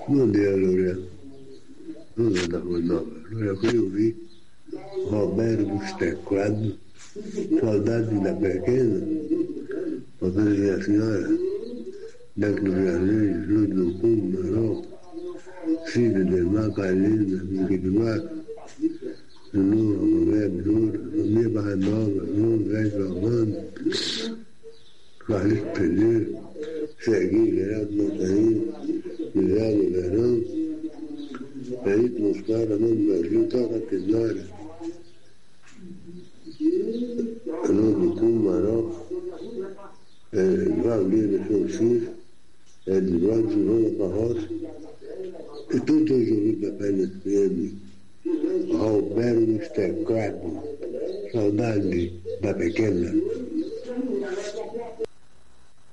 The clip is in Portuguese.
Bom dia, Lúria. Lúria da Rua Nova. Lúria, quando eu vi Roberto dos Teclados, saudade da pequena, porque eu dizia assim, olha, dentro do Jardim, Lúcio do Fundo, Maró, Cida de Macalina, Miquidmac, Lula, Roberto, Lula, Família Barra Nova, Lula, Velho Giovanni, Carlos Pereira, Serguinho, Geraldo Montaninho, Guilherme Verão, Perito Moscara, Mano Brasil, Toca Tesoura, Lula do Fundo, Maró, Valdir Francisco, Edvaldo Silvana Carroça, e tudo hoje eu vi Papai na FM, Roberto dos Teclados, saudade da pequena.